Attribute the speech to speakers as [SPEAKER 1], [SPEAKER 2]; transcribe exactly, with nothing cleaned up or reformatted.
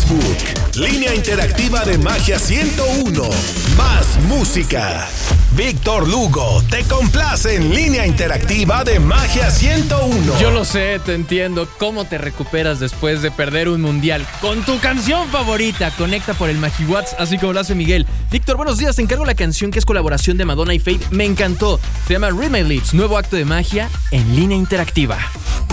[SPEAKER 1] Facebook, Línea Interactiva de Magia ciento uno. Más música. Víctor Lugo te complace en Línea Interactiva de Magia ciento uno.
[SPEAKER 2] Yo lo sé, te entiendo. ¿Cómo te recuperas después de perder un mundial? Con tu canción favorita. Conecta por el MagiWatts, así como lo hace Miguel. Víctor, buenos días. Te encargo la canción que es colaboración de Madonna y Faith. Me encantó. Se llama Read My Lips, nuevo acto de magia en Línea Interactiva.